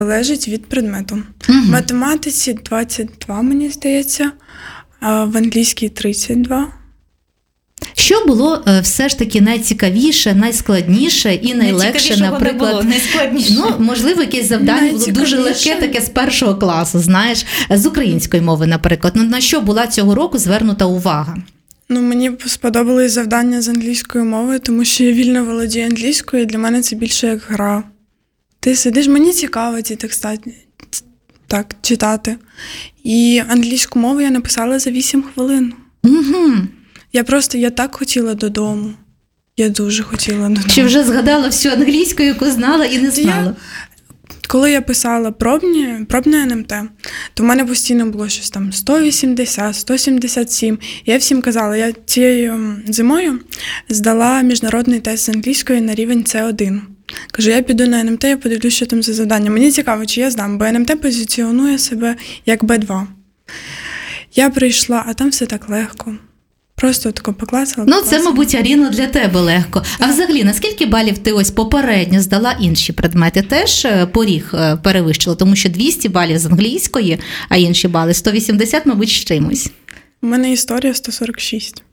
Залежить від предмету. В математиці 22, мені здається, а в англійській 32. Що було все ж таки найцікавіше, найскладніше і найлегше, наприклад? Не було, найскладніше. Ну, можливо, якесь завдання було дуже легке, таке з першого класу, знаєш, з української мови, наприклад. Ну, на що була цього року звернута увага? Ну, мені сподобались завдання з англійської мови, тому що я вільно володію англійською, і для мене це більше як гра. Ти сидиш, мені цікаво ці тексти так читати. І англійську мову я написала за 8 хвилин. Угу. Я так хотіла додому. Я дуже хотіла додому. Чи вже згадала всю англійську, яку знала і не знала? Коли я писала пробне НМТ, то в мене постійно було щось там 180, 177. І я всім казала, я цією зимою здала міжнародний тест з англійської на рівень С1. Кажу, я піду на НМТ, я подивлюсь, що там за завдання. Мені цікаво, чи я здам, бо НМТ позиціонує себе як Б2. Я прийшла, а там все так легко. Просто тако поклацала. Ну, це, мабуть, Аріно, для тебе легко. А взагалі, на скільки балів ти ось попередньо здала інші предмети? Теж поріг перевищила, тому що 200 балів з англійської, а інші бали 180, мабуть, з чимось. У мене історія 146.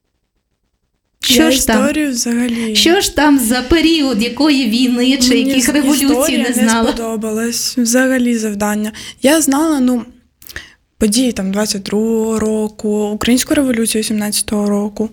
Що ж там за період, якої війни чи яких революцій не знала? Мені сподобалось взагалі завдання. Я знала, події там 22-го року, Українську революцію 17-го року,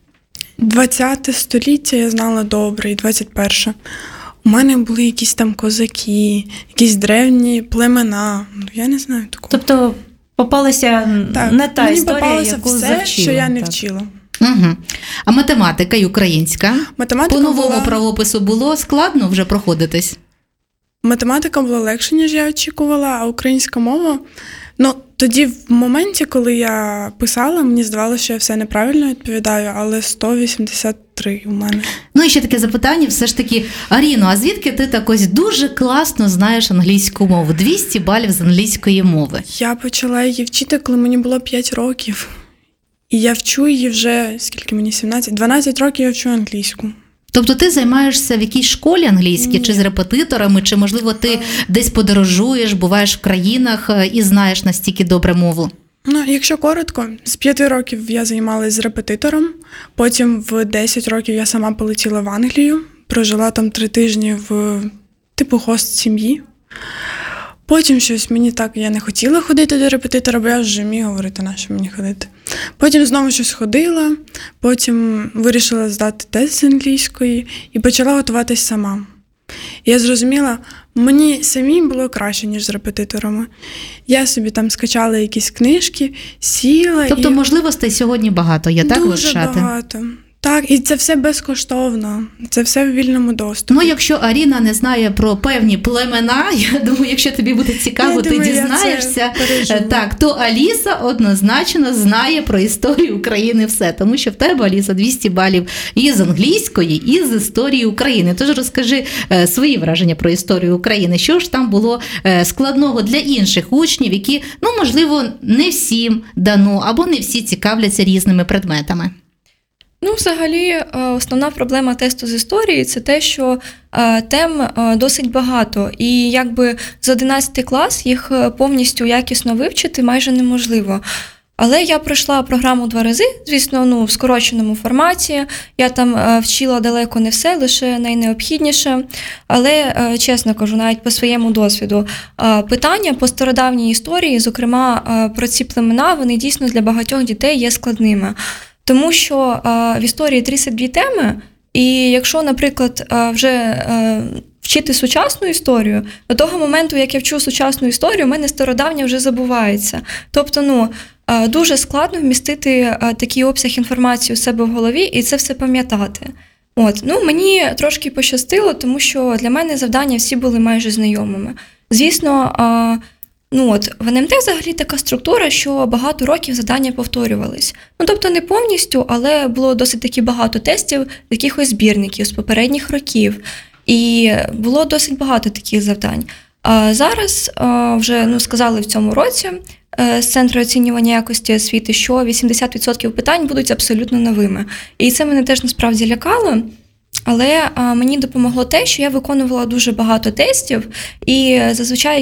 20-те століття я знала добре, і 21-е. У мене були якісь там козаки, якісь древні племена. Я не знаю такого. Тобто попалася не та історія, яку все, завчила. що я не вчила. Угу. А математика і українська? По новому правопису було складно вже проходитись? Математика була легше, ніж я очікувала, а українська мова... Тоді в моменті, коли я писала, мені здавалося, що я все неправильно відповідаю, але 183 у мене. Ну і ще таке запитання, все ж таки, Аріно, а звідки ти так ось дуже класно знаєш англійську мову? 200 балів з англійської мови. Я почала її вчити, коли мені було 5 років. І я вчу її вже, скільки мені, 17? 12 років я вчу англійську. Тобто ти займаєшся в якійсь школі англійській, чи з репетиторами, чи, можливо, ти десь подорожуєш, буваєш в країнах і знаєш настільки добре мову? Якщо коротко, з 5 років я займалася з репетитором, потім в 10 років я сама полетіла в Англію, прожила там 3 тижні в хост сім'ї. Потім щось я не хотіла ходити до репетитора, бо я вже міг говорити, на що мені ходити. Потім знову щось ходила, потім вирішила здати тест з англійської і почала готуватись сама. Я зрозуміла, мені самій було краще, ніж з репетиторами. Я собі там скачала якісь книжки, сіла. Тобто можливостей сьогодні багато є, так, вивчати? Дуже багато. Так, і це все безкоштовно, це все в вільному доступі. Якщо Аріна не знає про певні племена, я думаю, якщо тобі буде цікаво, ти дізнаєшся, так, то Аліса однозначно знає про історію України все, тому що в тебе, Аліса, 200 балів і з англійської, і з історії України. Тож розкажи свої враження про історію України. Що ж там було складного для інших учнів, які, можливо, не всім дано, або не всі цікавляться різними предметами? Взагалі, основна проблема тесту з історії – це те, що тем досить багато. І якби за 11 клас їх повністю якісно вивчити майже неможливо. Але я пройшла програму 2 рази, звісно, в скороченому форматі. Я там вчила далеко не все, лише найнеобхідніше. Але, чесно кажу, навіть по своєму досвіду, питання по стародавній історії, зокрема про ці племена, вони дійсно для багатьох дітей є складними. Тому що в історії 32 теми, і якщо, наприклад, вже вчити сучасну історію, до того моменту, як я вчу сучасну історію, в мене стародавня вже забувається. Тобто, дуже складно вмістити такий обсяг інформації у себе в голові і це все пам'ятати. Мені трошки пощастило, тому що для мене завдання всі були майже знайомими. Звісно, в НМТ взагалі така структура, що багато років завдання повторювались. Тобто не повністю, але було досить таки багато тестів, якихось збірників з попередніх років. І було досить багато таких завдань. А зараз вже сказали в цьому році з Центру оцінювання якості освіти, що 80% питань будуть абсолютно новими. І це мене теж насправді лякало. Але мені допомогло те, що я виконувала дуже багато тестів, і зазвичай